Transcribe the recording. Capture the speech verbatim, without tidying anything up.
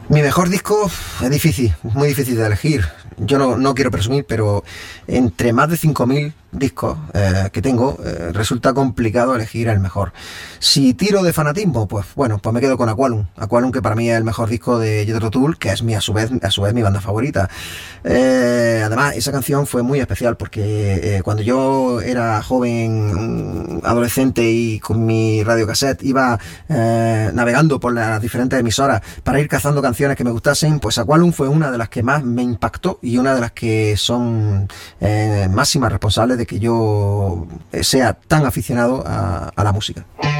Mi mejor disco es difícil, es muy difícil de elegir. Yo no, no quiero presumir, pero entre más de cinco mil discos eh, que tengo, eh, resulta complicado elegir el mejor. Si tiro de fanatismo, pues bueno, pues me quedo con Aqualung. Aqualung, que para mí es el mejor disco de Jethro Tull, que es mi, a su vez, a su vez mi banda favorita. Eh, además, esa canción fue muy especial porque eh, cuando yo era joven, adolescente y con mi radiocassette iba eh, navegando por las diferentes emisoras para ir cazando canciones que me gustasen, pues Aqualung fue una de las que más me impactó y una de las que son eh, máximas responsables de que yo sea tan aficionado a, a la música.